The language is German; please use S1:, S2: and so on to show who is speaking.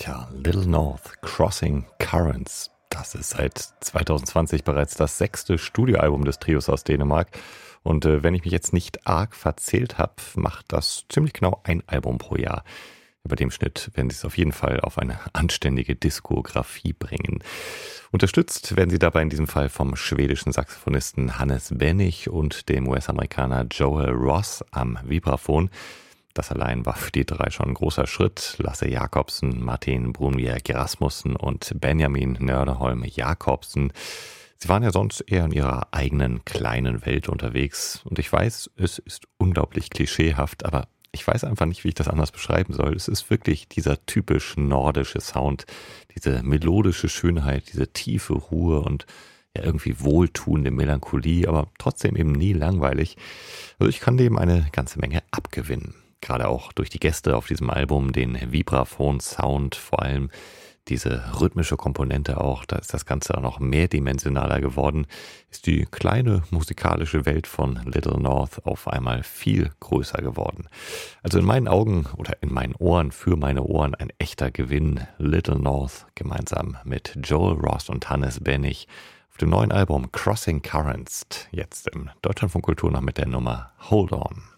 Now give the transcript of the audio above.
S1: Tja, Little North, Crossing Currents. Das ist seit 2020 bereits das 6. Studioalbum des Trios aus Dänemark. Und wenn ich mich jetzt nicht arg verzählt habe, macht das ziemlich genau ein Album pro Jahr. Über dem Schnitt werden sie es auf jeden Fall auf eine anständige Diskografie bringen. Unterstützt werden sie dabei in diesem Fall vom schwedischen Saxophonisten Hannes Bennig und dem US-Amerikaner Joel Ross am Vibraphon. Das allein war für die drei schon ein großer Schritt. Lasse Jacobsen, Martin Brunbjerg Rasmussen und Benjamin Nörderholm Jakobsen. Sie waren ja sonst eher in ihrer eigenen kleinen Welt unterwegs. Und ich weiß, es ist unglaublich klischeehaft, aber ich weiß einfach nicht, wie ich das anders beschreiben soll. Es ist wirklich dieser typisch nordische Sound, diese melodische Schönheit, diese tiefe Ruhe und ja irgendwie wohltuende Melancholie, aber trotzdem eben nie langweilig. Also ich kann dem eine ganze Menge abgewinnen. Gerade auch durch die Gäste auf diesem Album, den Vibraphon-Sound, vor allem diese rhythmische Komponente auch, da ist das Ganze auch noch mehrdimensionaler geworden, ist die kleine musikalische Welt von Little North auf einmal viel größer geworden. Also in meinen Augen oder in meinen Ohren, für meine Ohren ein echter Gewinn. Little North gemeinsam mit Joel Ross und Hannes Bennig auf dem neuen Album Crossing Currents, jetzt im Deutschlandfunk Kultur noch mit der Nummer Hold On.